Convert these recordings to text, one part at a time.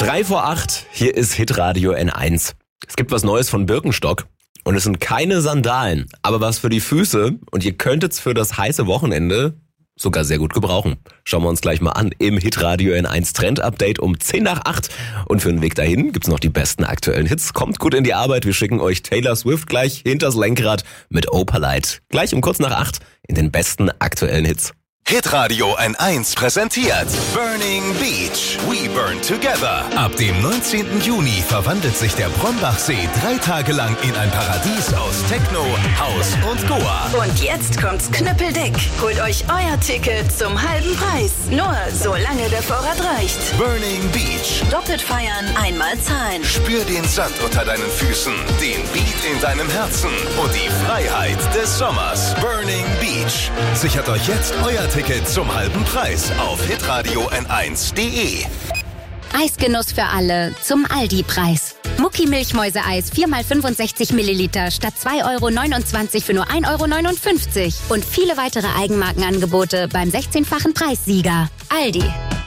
7:03, hier ist Hitradio N1. Es gibt was Neues von Birkenstock und es sind keine Sandalen, aber was für die Füße und ihr könntet's für das heiße Wochenende sogar sehr gut gebrauchen. Schauen wir uns gleich mal an im Hitradio N1 Trend Update um 7:50 und für den Weg dahin gibt's noch die besten aktuellen Hits. Kommt gut in die Arbeit, wir schicken euch Taylor Swift gleich hinters Lenkrad mit Opalite. Gleich um kurz nach 8 in den besten aktuellen Hits. Hitradio N1 präsentiert Burning Beach. We Burn Together. Ab dem 19. Juni verwandelt sich der Brombachsee 3 Tage lang in ein Paradies aus Techno, House und Goa. Und jetzt kommt's knüppeldick. Holt euch euer Ticket zum halben Preis. Nur solange der Vorrat reicht. Burning Beach. Doppelt feiern, einmal zahlen. Spür den Sand unter deinen Füßen, den Beat in deinem Herzen und die Freiheit des Sommers. Burning Beach. Sichert euch jetzt euer Ticket zum halben Preis auf hitradio n1.de. Eisgenuss für alle zum Aldi-Preis. Mucki Milchmäuseeis 4x65 Milliliter statt 2,29 € für nur 1,59 € und viele weitere Eigenmarkenangebote beim 16-fachen Preissieger. Aldi.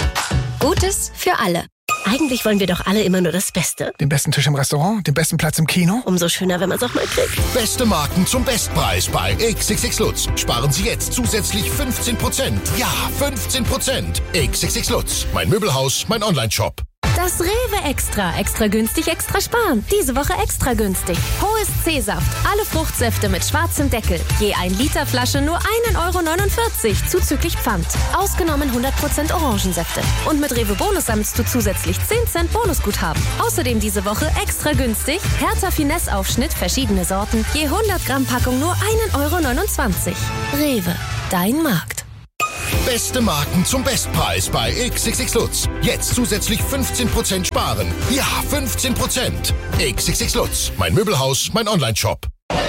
Gutes für alle. Eigentlich wollen wir doch alle immer nur das Beste. Den besten Tisch im Restaurant, den besten Platz im Kino. Umso schöner, wenn man es auch mal kriegt. Beste Marken zum Bestpreis bei XXX Lutz. Sparen Sie jetzt zusätzlich 15%. Ja, 15%. XXX Lutz. Mein Möbelhaus, mein Onlineshop. Das Rewe Extra. Extra günstig, extra sparen. Diese Woche extra günstig. Hohes C-Saft. Alle Fruchtsäfte mit schwarzem Deckel. Je 1 Liter Flasche nur 1,49 € zuzüglich Pfand. Ausgenommen 100% Orangensäfte. Und mit Rewe Bonus sammelst du zusätzlich 10 Cent Bonusguthaben. Außerdem diese Woche extra günstig. Hertha Finesse Aufschnitt, verschiedene Sorten. Je 100 Gramm Packung nur 1,29 €. Rewe. Dein Markt. Beste Marken zum Bestpreis bei XXX Lutz. Jetzt zusätzlich 15% sparen. Ja, 15%. XXX Lutz. Mein Möbelhaus, mein Onlineshop.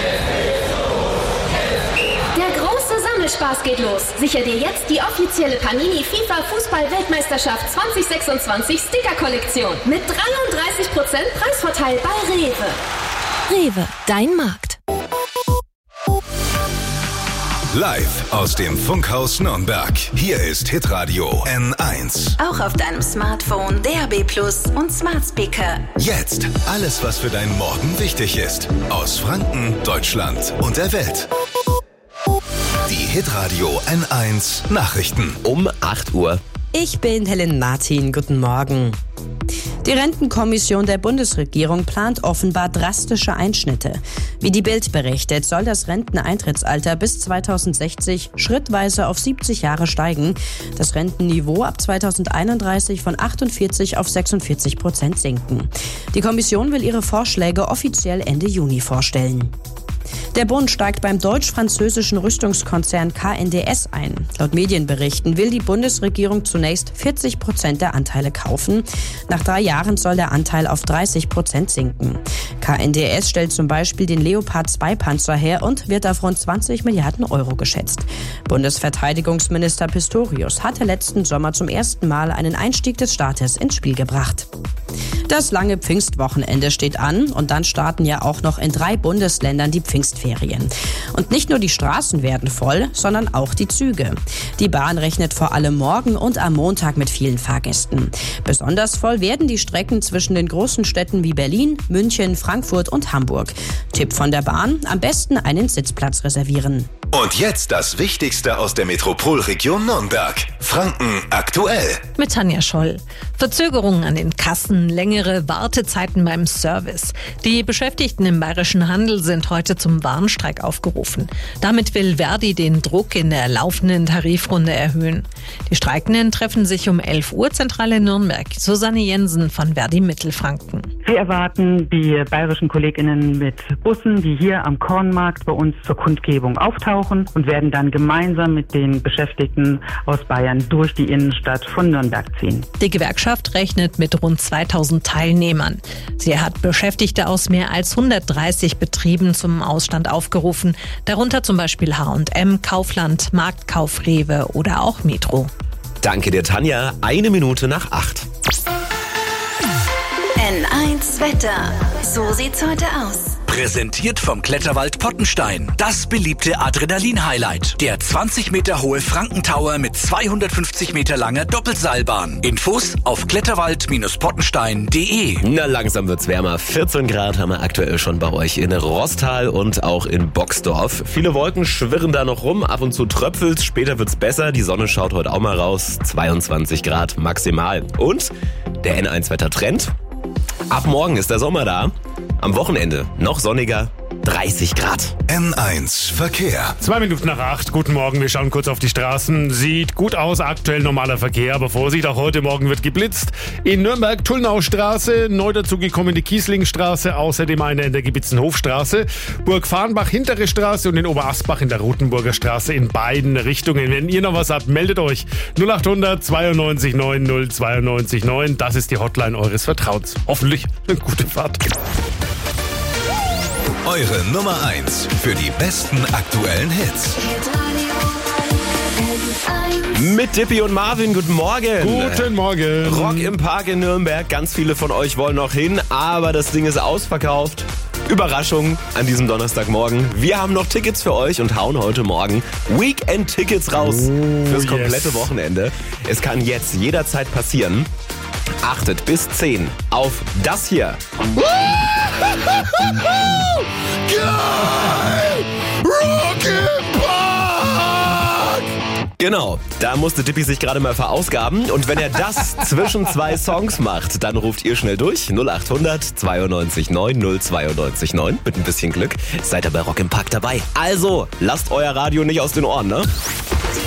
Der große Sammelspaß geht los. Sicher dir jetzt die offizielle Panini FIFA Fußball-Weltmeisterschaft 2026 Sticker-Kollektion. Mit 33% Preisvorteil bei Rewe. Rewe, dein Markt. Live aus dem Funkhaus Nürnberg. Hier ist Hitradio N1. Auch auf deinem Smartphone, DAB+ und Smart Speaker. Jetzt alles, was für deinen Morgen wichtig ist. Aus Franken, Deutschland und der Welt. Die Hitradio N1 Nachrichten. Um 8 Uhr. Ich bin Helen Martin. Guten Morgen. Die Rentenkommission der Bundesregierung plant offenbar drastische Einschnitte. Wie die Bild berichtet, soll das Renteneintrittsalter bis 2060 schrittweise auf 70 Jahre steigen. Das Rentenniveau ab 2031 von 48 auf 46% sinken. Die Kommission will ihre Vorschläge offiziell Ende Juni vorstellen. Der Bund steigt beim deutsch-französischen Rüstungskonzern KNDS ein. Laut Medienberichten will die Bundesregierung zunächst 40% der Anteile kaufen. Nach 3 Jahren soll der Anteil auf 30% sinken. KNDS stellt zum Beispiel den Leopard 2 Panzer her und wird auf rund 20 Milliarden € geschätzt. Bundesverteidigungsminister Pistorius hatte letzten Sommer zum ersten Mal einen Einstieg des Staates ins Spiel gebracht. Das lange Pfingstwochenende steht an und dann starten ja auch noch in 3 Bundesländern die Pfingstferien. Und nicht nur die Straßen werden voll, sondern auch die Züge. Die Bahn rechnet vor allem morgen und am Montag mit vielen Fahrgästen. Besonders voll werden die Strecken zwischen den großen Städten wie Berlin, München, Frankfurt und Hamburg. Tipp von der Bahn: am besten einen Sitzplatz reservieren. Und jetzt das Wichtigste aus der Metropolregion Nürnberg. Franken aktuell. Mit Tanja Scholl. Verzögerungen an den Kassen, längere Wartezeiten beim Service. Die Beschäftigten im bayerischen Handel sind heute zum Warnstreik aufgerufen. Damit will Verdi den Druck in der laufenden Tarifrunde erhöhen. Die Streikenden treffen sich um 11 Uhr zentral in Nürnberg. Susanne Jensen von Verdi Mittelfranken. Wir erwarten die bayerischen KollegInnen mit Bussen, die hier am Kornmarkt bei uns zur Kundgebung auftauchen und werden dann gemeinsam mit den Beschäftigten aus Bayern durch die Innenstadt von Nürnberg ziehen. Die Gewerkschaft rechnet mit rund 2000 Teilnehmern. Sie hat Beschäftigte aus mehr als 130 Betrieben zum Ausstand aufgerufen, darunter zum Beispiel H&M, Kaufland, Marktkauf, Rewe oder auch Metro. Danke dir, Tanja. 1 Minute nach 8. N1 Wetter. So sieht's heute aus. Präsentiert vom Kletterwald Pottenstein. Das beliebte Adrenalin-Highlight. Der 20 Meter hohe Frankentower mit 250 Meter langer Doppelseilbahn. Infos auf kletterwald-pottenstein.de. Na, langsam wird's wärmer. 14 Grad haben wir aktuell schon bei euch in Rostal und auch in Boxdorf. Viele Wolken schwirren da noch rum, ab und zu tröpfelt's, später wird's besser. Die Sonne schaut heute auch mal raus. 22 Grad maximal. Und der N1-Wettertrend. Ab morgen ist der Sommer da. Am Wochenende noch sonniger, 30 Grad. N1 Verkehr. 7:02. Guten Morgen, wir schauen kurz auf die Straßen. Sieht gut aus, aktuell normaler Verkehr, aber Vorsicht, auch heute Morgen wird geblitzt. In Nürnberg Tullnaustraße, neu dazugekommen die Kieslingstraße, außerdem eine in der Gebitzenhofstraße, Burg-Farnbach hintere Straße und in Oberasbach in der Rotenburger Straße in beiden Richtungen. Wenn ihr noch was habt, meldet euch. 0800 92 90 92 9. Das ist die Hotline eures Vertrauens. Hoffentlich eine gute Fahrt. Eure Nummer 1 für die besten aktuellen Hits. Mit Dippy und Marvin, guten Morgen. Guten Morgen. Rock im Park in Nürnberg. Ganz viele von euch wollen noch hin, aber das Ding ist ausverkauft. Überraschung an diesem Donnerstagmorgen. Wir haben noch Tickets für euch und hauen heute Morgen Weekend-Tickets raus fürs komplette Wochenende. Es kann jetzt jederzeit passieren. Achtet bis 10 auf das hier. Geil! Rock im Park! Genau, da musste Dippy sich gerade mal verausgaben. Und wenn er das zwischen zwei Songs macht, dann ruft ihr schnell durch. 0800 92 9 092 9. Mit ein bisschen Glück seid ihr bei Rock im Park dabei. Also, lasst euer Radio nicht aus den Ohren, ne?